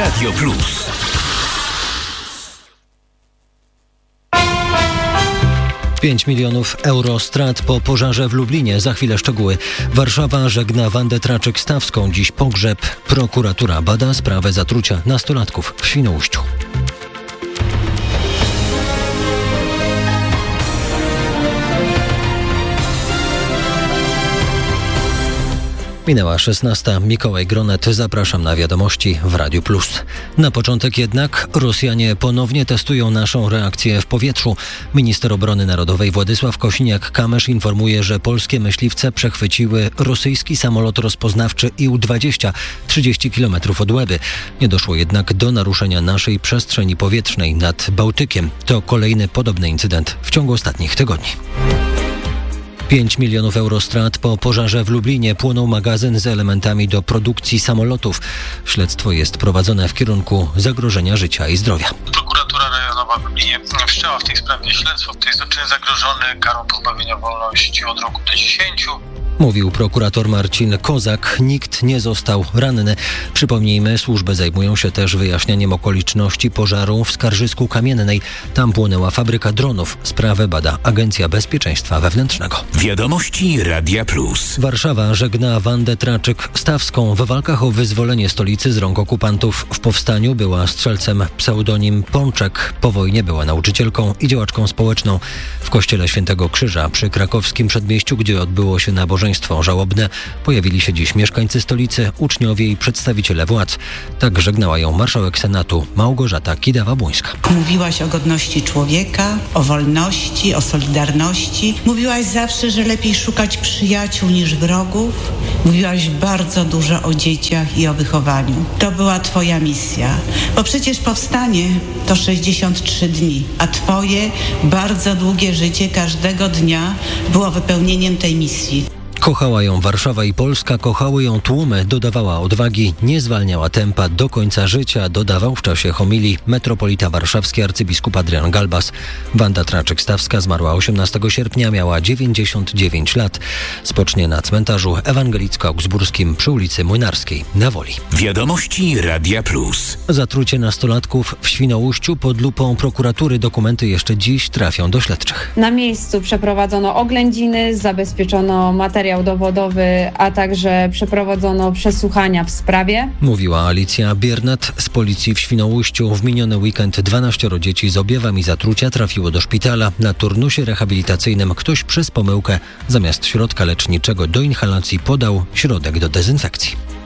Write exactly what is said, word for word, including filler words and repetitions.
Radio Plus. pięć milionów euro strat po pożarze w Lublinie. Za chwilę szczegóły. Warszawa żegna Wandę Traczyk-Stawską. Dziś pogrzeb. Prokuratura bada sprawę zatrucia nastolatków w Świnoujściu. Minęła szesnasta. Mikołaj Gronet. Zapraszam na wiadomości w Radiu Plus. Na początek jednak Rosjanie ponownie testują naszą reakcję w powietrzu. Minister Obrony Narodowej Władysław Kosiniak-Kamysz informuje, że polskie myśliwce przechwyciły rosyjski samolot rozpoznawczy I U dwadzieścia trzydzieści kilometrów od Łeby. Nie doszło jednak do naruszenia naszej przestrzeni powietrznej nad Bałtykiem. To kolejny podobny incydent w ciągu ostatnich tygodni. pięć milionów euro strat po pożarze w Lublinie. Płonął magazyn z elementami do produkcji samolotów. Śledztwo jest prowadzone w kierunku zagrożenia życia i zdrowia. Prokuratura rejonowa w Lublinie wszczęła w tej sprawie śledztwo. To jest czyn zagrożony karą pozbawienia wolności od roku do dziesięciu. Mówił prokurator Marcin Kozak. Nikt nie został ranny. Przypomnijmy, służby zajmują się też wyjaśnianiem okoliczności pożaru w Skarżysku Kamiennej. Tam płonęła fabryka dronów. Sprawę bada Agencja Bezpieczeństwa Wewnętrznego. Wiadomości Radia Plus. Warszawa żegna Wandę Traczyk-Stawską. W walkach o wyzwolenie stolicy z rąk okupantów w powstaniu była strzelcem pseudonim Pączek. Po wojnie była nauczycielką i działaczką społeczną. W kościele Świętego Krzyża przy krakowskim przedmieściu, gdzie odbyło się nabożeństwo żałobne, pojawili się dziś mieszkańcy stolicy, uczniowie i przedstawiciele władz. Tak żegnała ją marszałek Senatu Małgorzata Kidawa-Błońska. Mówiłaś o godności człowieka, o wolności, o solidarności. Mówiłaś zawsze, że lepiej szukać przyjaciół niż wrogów. Mówiłaś bardzo dużo o dzieciach i o wychowaniu. To była twoja misja. Bo przecież powstanie to sześćdziesiąt trzy dni, a twoje bardzo długie życie każdego dnia było wypełnieniem tej misji. Kochała ją Warszawa i Polska, kochały ją tłumy, dodawała odwagi, nie zwalniała tempa do końca życia, dodawał w czasie homilii metropolita warszawski arcybiskup Adrian Galbas. Wanda Traczyk-Stawska zmarła osiemnastego sierpnia, miała dziewięćdziesiąt dziewięć lat. Spocznie na cmentarzu ewangelicko-augsburskim przy ulicy Młynarskiej na Woli. Wiadomości Radia Plus. Zatrucie nastolatków w Świnoujściu pod lupą prokuratury. Dokumenty jeszcze dziś trafią do śledczych. Na miejscu przeprowadzono oględziny, zabezpieczono materiał dowodowy, a także przeprowadzono przesłuchania w sprawie. Mówiła Alicja Biernet z policji w Świnoujściu. W miniony weekend dwanaścioro dzieci z objawami zatrucia trafiło do szpitala. Na turnusie rehabilitacyjnym ktoś przez pomyłkę zamiast środka leczniczego do inhalacji podał środek do dezynfekcji.